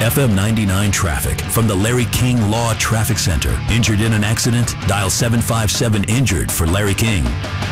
FM 99 traffic from the Larry King Law Traffic Center. Injured in an accident? Dial 757-INJURED for Larry King.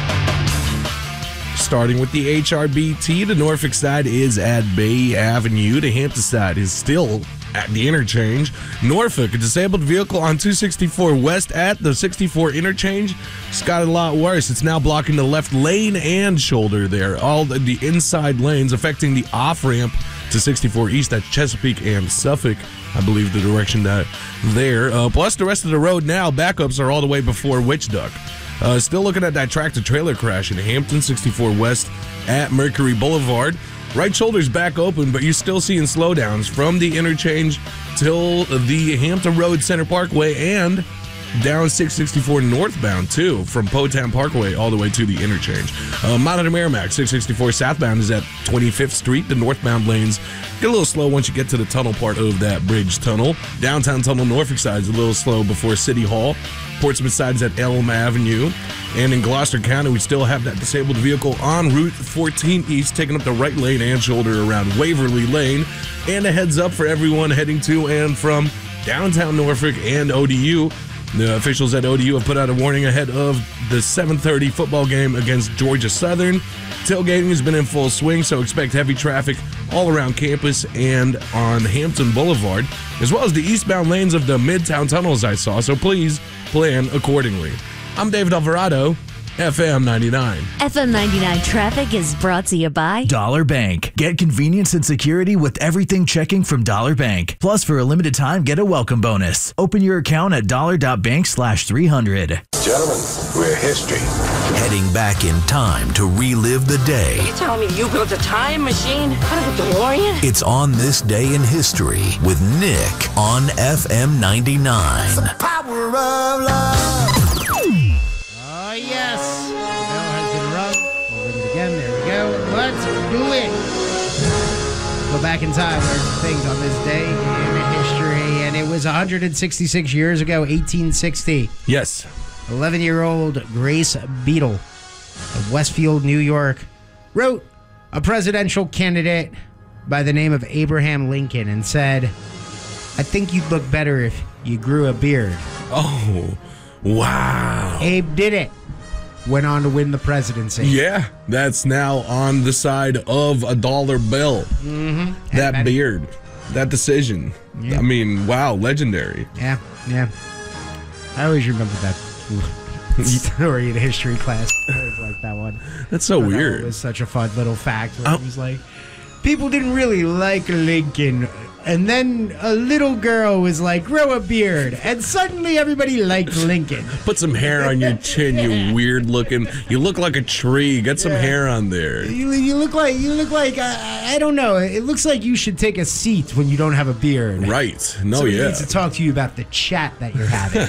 Starting with the HRBT, the Norfolk side is at Bay Avenue. The Hampton side is still at the interchange. Norfolk, a disabled vehicle on 264 West at the 64 interchange. It's got a lot worse. It's now blocking the left lane and shoulder there. All the inside lanes affecting the off-ramp to 64 East at Chesapeake and Suffolk, I believe the direction that there. Plus the rest of the road now, backups are all the way before Witch Duck. Still looking at that tractor-trailer crash in Hampton, 64 West at Mercury Boulevard. Right shoulder's back open, but you're still seeing slowdowns from the interchange till the Hampton Road Center Parkway and down 664 northbound, too, from Potown Parkway all the way to the interchange. Mount of Merrimack, 664 southbound is at 25th Street. The northbound lanes get a little slow once you get to the tunnel part of that bridge tunnel. Downtown Tunnel Norfolk side is a little slow before City Hall. Portsmouth side is at Elm Avenue. And in Gloucester County, we still have that disabled vehicle on Route 14 East, taking up the right lane and shoulder around Waverly Lane. And a heads up for everyone heading to and from downtown Norfolk and ODU. The officials at ODU have put out a warning ahead of the 7:30 football game against Georgia Southern. Tailgating has been in full swing, so expect heavy traffic all around campus and on Hampton Boulevard, as well as the eastbound lanes of the Midtown tunnels I saw, so please plan accordingly. I'm David Alvarado, FM 99. FM 99 traffic is brought to you by Dollar Bank. Get convenience and security with everything checking from Dollar Bank. Plus, for a limited time, get a welcome bonus. Open your account at dollar.bank/300. Gentlemen, we're history. Heading back in time to relive the day. You telling me you built a time machine out of a DeLorean? It's On This Day in History with Nick on FM 99. The power of love. Oh, yes. The bell has been rung. We'll ring it again. There we go. Let's do it. Go back in time. There's some things on this day in history. And it was 166 years ago, 1860. Yes. 11-year-old Grace Beadle of Westfield, New York, wrote a presidential candidate by the name of Abraham Lincoln and said, "I think you'd look better if you grew a beard." Oh, wow. Abe did it. Went on to win the presidency. Yeah, that's now on the side of a dollar bill. Mm-hmm. That beard, that decision. Yeah. I mean, wow, legendary. Yeah. I always remember that story in history class. I always liked that one. That's so weird. It was such a fun little fact. Where it was like, people didn't really like Lincoln. And then a little girl was like, grow a beard. And suddenly everybody liked Lincoln. Put some hair on your chin, you weird looking. You look like a tree. Get some hair on there. You look like I don't know. It looks like you should take a seat when you don't have a beard. Right. No, Somebody yeah. needs to talk to you about the chat that you're having.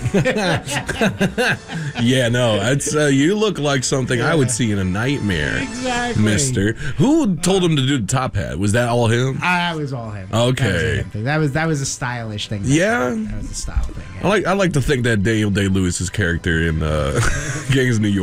Yeah, no. It's you look like something I would see in a nightmare. Exactly. Mister. Who told him to do the top hat? Was that all him? That was all him. Okay. That was a stylish thing. Yeah. That was a style thing. Yeah. I like to think that Daniel Day-Lewis's character in Gangs of New York